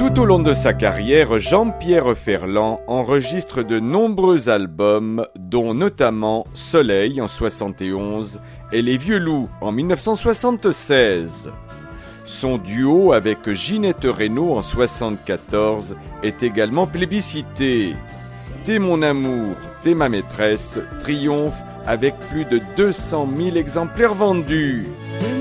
Tout au long de sa carrière, Jean-Pierre Ferland enregistre de nombreux albums, dont notamment Soleil en 71 et Les Vieux Loups en 1976. Son duo avec Ginette Renaud en 1974 est également plébiscité. T'es mon amour, t'es ma maîtresse triomphe avec plus de 200 000 exemplaires vendus.